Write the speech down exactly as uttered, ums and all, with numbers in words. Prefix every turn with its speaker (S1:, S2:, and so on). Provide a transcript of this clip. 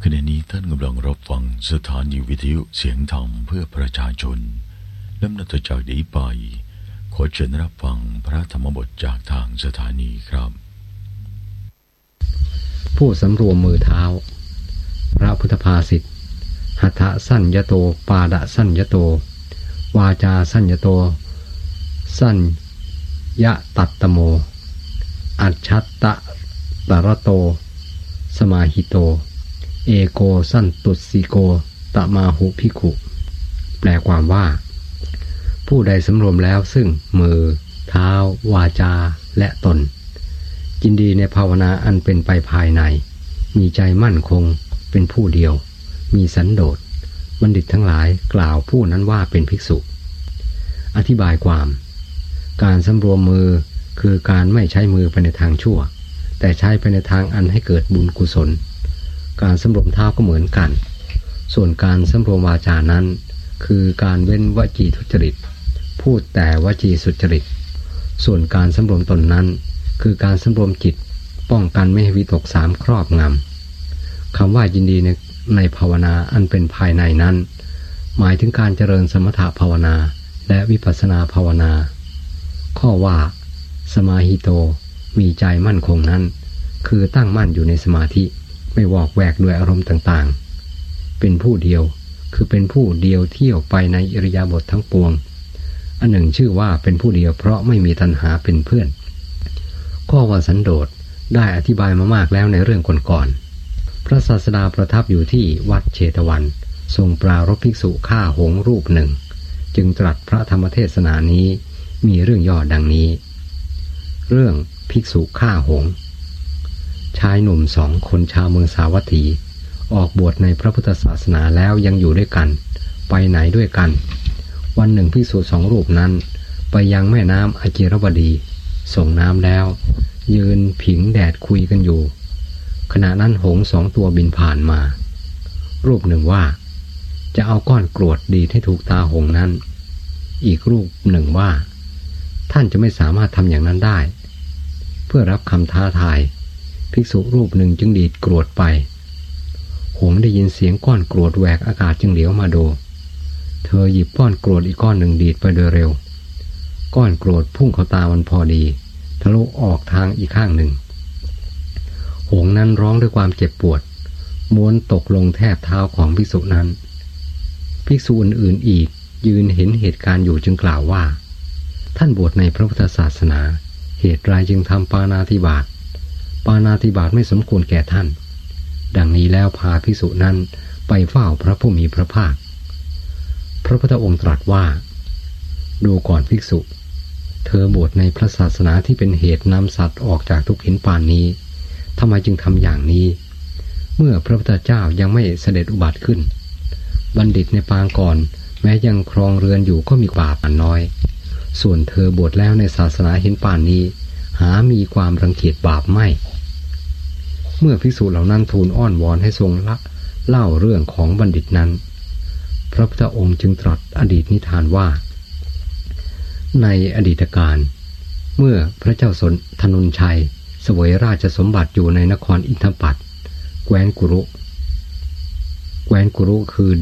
S1: ขณะนี้ท่านกำลังรับฟังสถานีวิทยุเสียงธรรมเพื่อประชาชนลำดับต่อจากนี้ไปขอเชิญรับฟังพระธรรมบทจากทางสถานีครับ
S2: ผู้สำรวมมือเท้าพระพุทธภาษิตหัตถสัญญโตปาดสัญญโตวาจาสัญญโตสัญญตัตตโมอัจฉัตตะตระโตสมาหิโตเอโกสันตุสิโกตะมาหุภิกขุแปลความว่าผู้ใดสำรวมแล้วซึ่งมือเท้าวาจาและตนยินดีในภาวนาอันเป็นไปภายในมีใจมั่นคงเป็นผู้เดียวมีสันโดษบัณฑิตทั้งหลายกล่าวผู้นั้นว่าเป็นภิกษุอธิบายความการสำรวมมือคือการไม่ใช้มือไปในทางชั่วแต่ใช้ไปในทางอันให้เกิดบุญกุศลการสำรวมเท้าก็เหมือนกันส่วนการสำรวมวาจานั้นคือการเว้นวจีทุจริตพูดแต่วจีสุจริตส่วนการสำรวมตนนั้นคือการสำรวมจิตป้องกันไม่ให้วิตกสามครอบงำคำว่ายินดีในในภาวนาอันเป็นภายในนั้นหมายถึงการเจริญสมถภาวนาและวิปัสสนาภาวนาข้อว่าสมาหิโตมีใจมั่นคงนั้นคือตั้งมั่นอยู่ในสมาธิไม่วอกแวกด้วยอารมณ์ต่างๆเป็นผู้เดียวคือเป็นผู้เดียวเที่ยวไปในอิริยาบถทั้งปวงอันหนึ่งชื่อว่าเป็นผู้เดียวเพราะไม่มีตัณหาเป็นเพื่อนข้อว่าสันโดษได้อธิบายมามากแล้วในเรื่องก่อนๆพระศาสดาประทับอยู่ที่วัดเชตวันทรงปรารภภิกษุฆ่าหงส์รูปหนึ่งจึงตรัสพระธรรมเทศนานี้มีเรื่องย่อดังนี้เรื่องภิกษุฆ่าหงส์ชายหนุ่มสองคนชาวเมืองสาวัตถีออกบวชในพระพุทธศาสนาแล้วยังอยู่ด้วยกันไปไหนด้วยกันวันหนึ่งภิกษุสองรูปนั้นไปยังแม่น้ำอจิรวดีส่งน้ำแล้วยืนผิงแดดคุยกันอยู่ขณะนั้นหงส์สองตัวบินผ่านมารูปหนึ่งว่าจะเอาก้อนกรวดดีดให้ถูกตาหงส์นั้นอีกรูปหนึ่งว่าท่านจะไม่สามารถทำอย่างนั้นได้เพื่อรับคำท้าทายภิกษุรูปหนึ่งจึงดีดกรวดไปหงส์ได้ยินเสียงก้อนกรวดแหวกอากาศจึงเหลียวมาดูเธอหยิบก้อนกรวดอีกก้อนหนึ่งดีดไปโดยเร็วก้อนกรวดพุ่งเข้าตามันพอดีทะลุออกทางอีกข้างหนึ่งหงส์นั้นร้องด้วยความเจ็บปวดม้วนตกลงแทบเท้าของภิกษุนั้นภิกษุอื่นๆอีกยืนเห็นเหตุการณ์อยู่จึงกล่าวว่าท่านบวชในพระพุทธศาสนาเหตุไรจึงทำปาณาติบาตปาณาติบาตไม่สมควรแก่ท่านดังนี้แล้วพาภิกษุนั้นไปเฝ้าพระผู้มีพระภาคพระพุทธองค์ตรัสว่าดูก่อนภิกษุเธอบวชในพระศาสนาที่เป็นเหตุนำสัตว์ออกจากทุกข์เห็นปานนี้ทำไมจึงทำอย่างนี้เมื่อพระพุทธเจ้ายังไม่เสด็จอุบัติขึ้นบัณฑิตในปางก่อนแม้ยังครองเรือนอยู่ก็มีบาปน้อยส่วนเธอบวชแล้วในศาสนาเห็นปานนี้หามีความรังเกียจบาปไม่เมื่อภิกษุเหล่านั้นทูลอ้อนวอนให้ทรงละเล่าเรื่องของบัณฑิตนั้นพระพุทธองค์จึงตรัสอดีตนิทานว่าในอดีตการเมื่อพระเจ้าสนธนนชัยเสวยราชสมบัติอยู่ในนครอินทปัตแคว้นกุรุแคว้นกุรุคือ